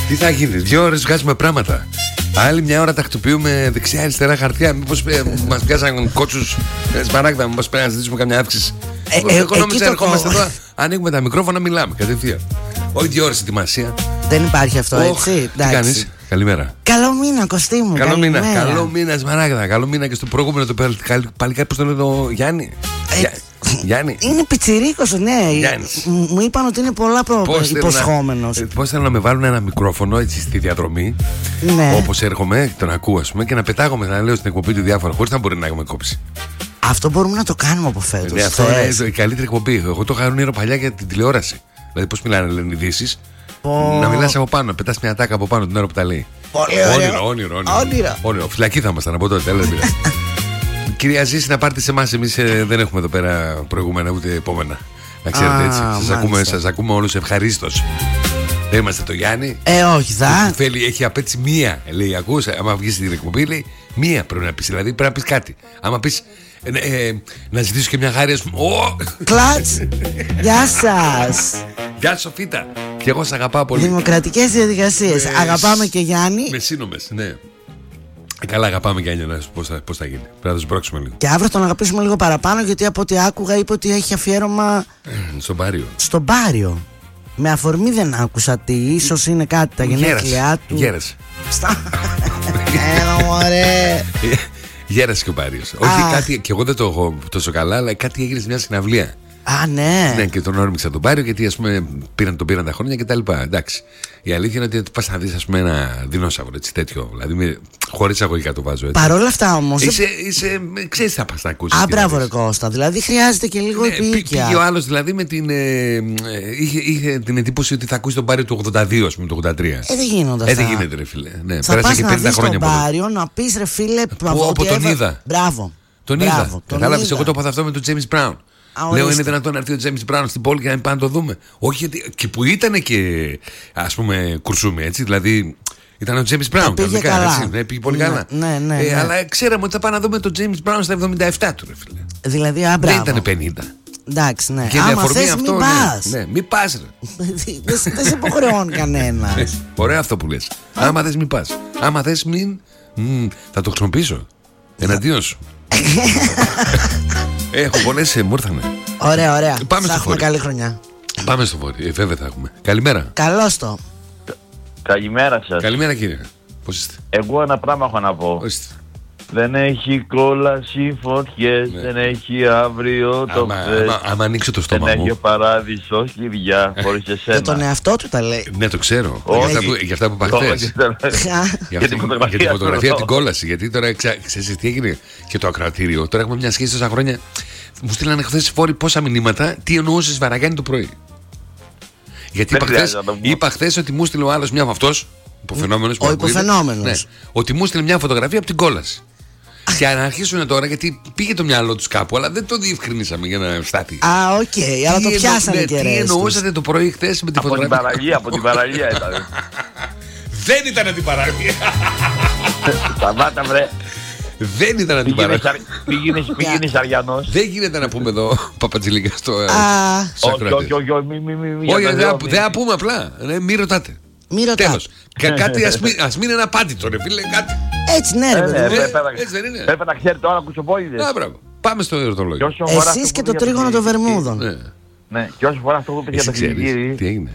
Τι θα γίνει, 2 ώρες βγάζουμε πράγματα. Άλλη μια ώρα τακτοποιούμε δεξιά-αριστερά χαρτιά. Μήπως μας πιάσαν κότσους Σμαράγδα, μήπως πρέπει να ζητήσουμε καμιά αύξηση. Εγώ νόμιζα ερχόμαστε εδώ, ανοίγουμε τα μικρόφωνα, μιλάμε κατευθείαν. Όχι 2 ώρες ετοιμασία. Δεν υπάρχει αυτό, έτσι. Τι κάνεις, καλημέρα. Καλό μήνα, Κωστή μου. Καλό μήνα, καλό μήνα, Σμαράγδα. Καλό μήνα και στο προηγούμενο το παλικάρι, πώς το λέει το Γιάννη. Γιάννη. Είναι πιτσιρίκος, ναι. Μου είπαν ότι είναι πολλά υποσχόμενος. Πώς θέλω να με βάλουν ένα μικρόφωνο έτσι στη διαδρομή, ναι. Όπως έρχομαι, τον ακούω, ας πούμε, και να πετάγομαι να λέω στην εκπομπή του διάφορα, χωρίς να μπορεί να έχουμε κόψει. Αυτό μπορούμε να το κάνουμε από φέτος. Ναι, αυτό είναι η καλύτερη εκπομπή. Εγώ το είχα όνειρο παλιά για την τηλεόραση. Δηλαδή, πώς μιλάνε, λένε ειδήσεις. Να μιλάς από πάνω, να πετάς μια τάκα από πάνω την ώρα που τα λέει. Όνειρο. Φυλακή θα ήμασταν από τότε. Κυρία Ζήση, να πάρετε σε εμάς. Εμείς δεν έχουμε εδώ πέρα προηγούμενα ούτε επόμενα. Να ξέρετε έτσι. Σας ακούμε όλους ευχαρίστως. Δεν είμαστε το Γιάννη. Όχι, θα. Έχει απέτηση μία. Λέει, ακούς, άμα βγεις στην εκπομπή, λέει μία πρέπει να πεις. Δηλαδή πρέπει να πεις κάτι. Άμα πεις να ζητήσω και μια χάρη, ας πούμε. Κλατς. Γεια σας. Γεια Σοφίτα. Και εγώ σ' αγαπάω πολύ. Δημοκρατικές διαδικασίες. Αγαπάμε και Γιάννη. Με σύνομες, ναι. Καλά, αγαπάμε και Άνια, πώς θα γίνει. Πρέπει να το σπρώξουμε λίγο. Και αύριο τον αγαπήσουμε λίγο παραπάνω, γιατί από ό,τι άκουγα είπε ότι έχει αφιέρωμα στον Πάριο. Με αφορμή δεν άκουσα τι, ίσως είναι κάτι τα γενέθλιά του. Γέρασε. Έλα μωρέ. Γέρασε και ο Πάριος. Όχι κάτι, και εγώ δεν το έχω τόσο καλά, αλλά κάτι έγινε σε μια συναυλία. Ναι. Ναι, και τον όρμηξα τον Πάριο, γιατί ας πούμε τον πήραν τα χρόνια και τα λοιπά. Εντάξει. Η αλήθεια είναι ότι πας να δεις, ας πούμε, ένα δεινόσαυρο έτσι τέτοιο. Δηλαδή, χωρίς αγωγικά το βάζω έτσι. Παρ' όλα αυτά όμως. Ξέρεις τι θα πας να ακούσεις. Μπράβο, ρε Κώστα. Δηλαδή χρειάζεται και λίγο επίοικια. Πήγε ο άλλος δηλαδή με την. Είχε την εντύπωση ότι θα ακούσει τον Πάριο του 82, ας πούμε, του 83. Δεν γίνονται αυτά. Δεν γίνεται, ρε φίλε. Ναι, θα πας να δεις τον Πάριο, να πεις, ρε φίλε, από τον είδα. Μπράβο. Τον είδα. Κατάλαβες, εγώ το είπα αυτό με τον James Brown. Λέω, είναι δυνατόν να έρθει ο James Brown στην πόλη και να μην πάμε να το δούμε. Όχι, γιατί και που ήταν και, ας πούμε, κουρσούμι, έτσι. Δηλαδή, ήταν ο James Brown. Πήγε καλά. Πήγε πολύ καλά. Ναι. Αλλά ξέραμε ότι θα πάμε να δούμε τον James Brown στα 77 του, ρε φίλε. Δηλαδή, δεν ήταν 50. Εντάξει, ναι. Και άμα θες μην πας. Ναι, μην πας, ρε. Δεν σε υποχρεώνει κανένας. Ωραίο αυτό που λες. Άμα θες μην πας. Άμα θες μην. Θα το χρησιμοποιήσω εναντίον σου. Έχω πολλές, μου ήρθανε. Ωραία. Πάμε στο Φόρη. Καλή χρονιά. Πάμε στο Φόρη. Βέβαια θα έχουμε. Καλημέρα. Καλώς το. Καλημέρα σας. Καλημέρα, κύριε. Πώς είστε? Εγώ ένα πράγμα έχω να πω. Δεν έχει κόλαση φωτιές, ναι. Δεν έχει αύριο το χθες. Άμα ανοίξω το στόμα δεν μου. Δεν έχει παράδεισο κλειδιά χωρίς εσένα. Για τον εαυτό του τα λέει. Ναι, το ξέρω. Για αυτά που είπα χθες. Για τη φωτογραφία, την κόλαση. Γιατί τώρα ξέρεις τι έγινε και το ακροατήριο. Τώρα έχουμε μια σχέση τόσα χρόνια. Μου στείλανε χθες Φόρη πόσα μηνύματα. Τι εννοούσες Βαραγιάννη το πρωί. Γιατί είπα χθες ότι μου στείλε ο άλλος μια από αυτός. Ο υποφαινόμενος. Ότι μου στείλε μια φωτογραφία από την κόλαση. Και να αρχίσουν τώρα, γιατί πήγε το μυαλό τους κάπου, αλλά δεν το διευκρινίσαμε για να στάθει. Οκ, αλλά το πιάσανε και τι εννοούσατε το πρωί χθες με τη φωτογραφία? Από την παραλία ήταν. Δεν ήταν την παραλία. Σταμάτα βρε. Δεν ήταν την παραλία. Πήγαινες Αριανός. Δεν γίνεται να πούμε εδώ Παπατζηλίγκα στο όχι, όχι, δεν θα πούμε απλά. Μη ρωτάτε. Τέλος. Κάτι ας μην είναι απάντητο, ρε φίλε, κάτι. Έτσι, ναι, ρε παιδί. Έτσι δεν είναι? Πρέπει να ξέρει τώρα κουτσομπόιδες. Πάμε στο ερωτολόγιο. Εσείς και το τρίγωνο των Βερμούδων. Ναι, και όσο φορά αυτό που είπε για το τι έγινε?